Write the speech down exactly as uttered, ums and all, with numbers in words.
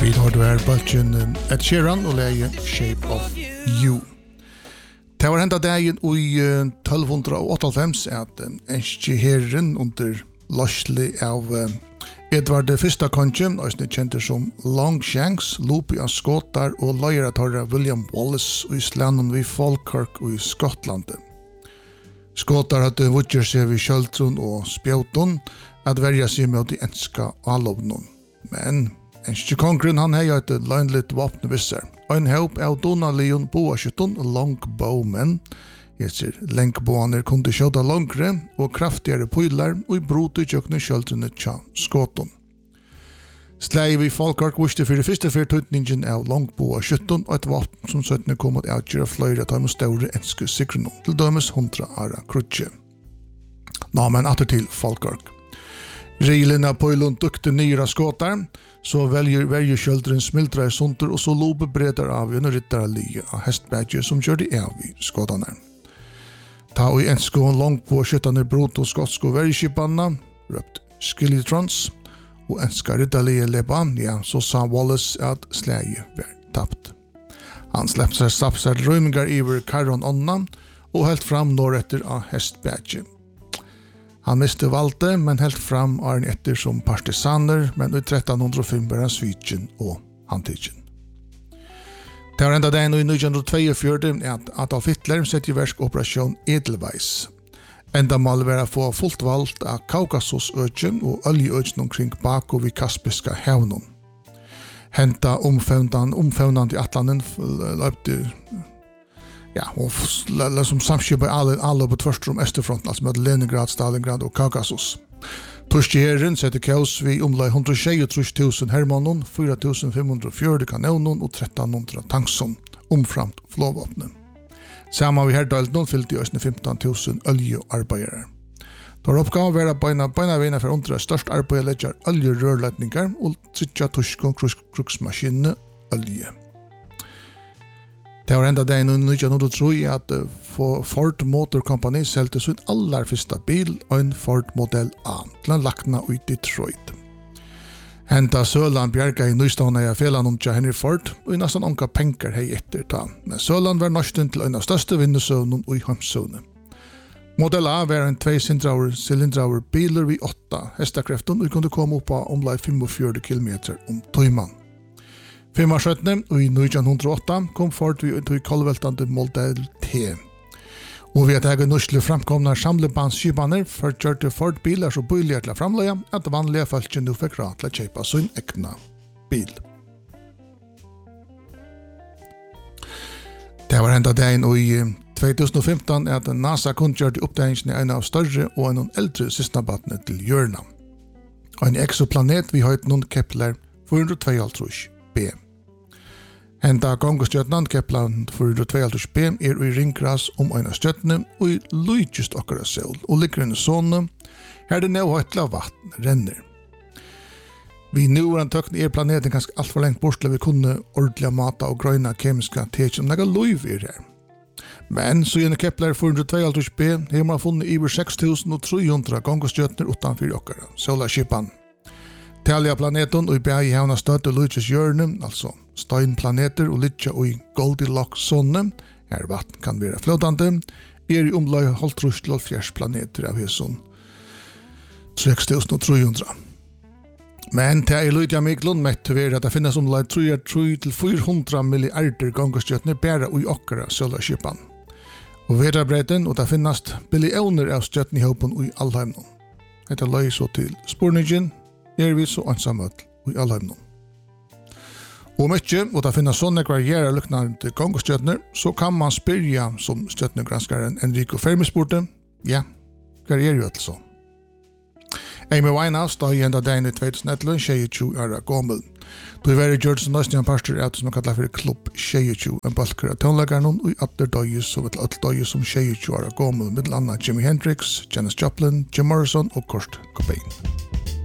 Vi har du her balken Ed Sheeran og leie Shape of You. Det var hentet dagen i tolv åttaoghalvfems at enskje herren under Lashley av Edvard det første kongen, og er kjent som Longshanks, lopi av skåtar og løyeratorra William Wallace i slanen vid Falkirk i Skottland. Skåtar hadde vudger seg vid kjøltron og spjauton at verja seg med de enska allovnon. Men enskje kongren han hei et løgnligt vapnevisser. Ein haup av Donalion boaskytton longbowmen. Jesir lenkboaner kunde skjøta langre og kraftigere pøylar og i brot i kjøkne kjøltrene tja skåton. Slei vi Falkirk viste for det første fyrtøytningen av longboaskytton og et vapen som søttene kom at avgjøre fløyre ta med større enske sikrenom, til dømes hundra ara krutje. Nå, men atter til Falkirk. Reilene på Øylund dukte nyra skåtar, så velger verjekjøldren smiltra i sunter og så lobe bredar av en ryttara lie av hestbadje som gjør de av i skåtarne. Ta og ensko og langt på skjøttane brot og skotsko verjekjipanna, røpt skillitrons, og enska ryttalige lepa, ja, så sa Wallace at sleie var tapt. Han sleppte seg sapsert røymingar iver Karon onna og helt fram norretter av hestbadje. Han miste valgte, men helt fram Arne etter som partisaner, men i tretton hundre og fem var han svitjen og handtidjen. Det var enda dagen i nitton tjueto at Adolf Hitler sette i versk operasjon Edelweiss. Enda mal var å få fullt valgt av Kaukasusøkjen og oljeøkjen omkring Baku vid Kaspiska hevnen. Henta omfevnan, omfevnan til Atlanten løpte ja, og liksom samskipet alle, alle på tvørstrom Østerfronten, altså med Leningrad, Stalingrad og Kaukasus. Tyske herren sette kaos vi omlai one hundred tjugotrettio tusen hermannen, four thousand five hundred forty kanonen og thirteen hundred tankson, omframt flåvåpnen. Saman vi herdalden fyllte i østene fifteen thousand oljearbeidere. Da oppgaven var beina, beina veina for undre størst arbeid legger oljerørledninger og trytja tyske kruksmaskinene olje. Det var enda dagen i nitton hundre tre at Ford Motor Company selte sin aller første bil, en Ford Model A, til han lakna i Detroit. Henta Søland bjerga i nystående av felan til Henry Ford, og i nesten onka penker hei etter ta. Men Søland var norsten til en av største vinnesøvnen og i hamsøvnen. Model A var en tvei cylindraur biler vid åtta hestakreften og kunne komme opp av omlai forty-five kilometer om tøyman. Fem år sjøttene, og i nitton hundre og åtta kom Ford vi til kolveltande Model T. Og ved at jeg norskelig framkomne samlebandskybaner forkjørte Ford biler så bøylige til å framleie at vanlige folk nå fikk råd til å kjøpe sin egna bil. Det var enda dagen i twenty fifteen at NASA kunngjørte oppdagingen en av større og en eldre systematene til hjørna. En exoplanet vi har noen Kepler four twenty-two b. Henda gongestjøtnan Kepler four twenty-two b er i ringkras om en av stjøtene og i lujtjust okkara sol og ligger under sånne her det nå høytla vatten renner. Vi nu er en tøkne er planeten ganske alt for lengt bort til vi kunne ordentlige mata og grøyna kemiska tekin om nega luiv er her. Men så gjennom Kepler four twenty-two b har man funnet over six thousand three hundred gongestjøtner utanfor okkara solarskipan. Talja planeten og i bæg i hevna støtt og lujtjes hjørne, altså steinplaneter og litja og i Goldilocks-sonne, her vatten kan være fløtande, er i omlai halvtrus til halvfjerds planeter av hesson six thousand three hundred. Men til er lujtja miklun mette ver at det finnes omlai three til four hundred milliarder gongestjøtner bæra og i okkara solarskipan. Og verabreiten og det finnes billioner av stjøtner i håpen og i allheimnon. Etter løy så til spurningen, er vi så ansammet i allheimnon. Og mykje, og det finnes sånne kvarjere luknande til gongestjøtner, så kan man spyrja som stjøtnergranskaren Enrico Fermi spurte, ja, hva er jo altså? Amy Winehouse, da i enda dagen i twenty eleven, tjugotwo år gammel. Da var det gjort som nøsten en pastor av det som man kallar for Klubb tjugotwo, en balker av tonleggeren og i atter døyes som et alt døyes som tjugotwo år gammel, middel annet Jimi Hendrix, Janis Joplin, Jim Morrison og Kurt Cobain.